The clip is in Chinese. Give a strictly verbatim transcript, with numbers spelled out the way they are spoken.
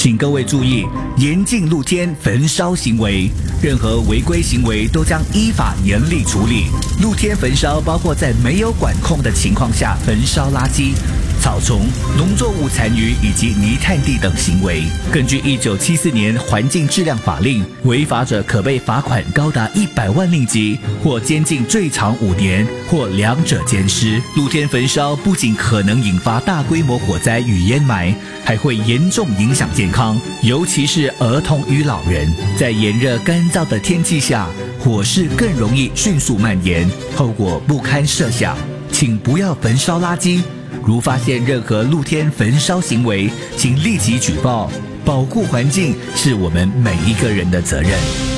请各位注意，严禁露天焚烧行为，任何违规行为都将依法严厉处理。露天焚烧包括在没有管控的情况下焚烧垃圾、草丛、农作物残余以及泥炭地等行为。根据一九七四年环境质量法令，违法者可被罚款高达一百万令吉，或监禁最长五年，或两者兼施。露天焚烧不仅可能引发大规模火灾与烟霾，还会严重影响健康，尤其是儿童与老人。在炎热干燥的天气下，火势更容易迅速蔓延，后果不堪设想。请不要焚烧垃圾。如发现任何露天焚烧行为，请立即举报。保护环境是我们每一个人的责任。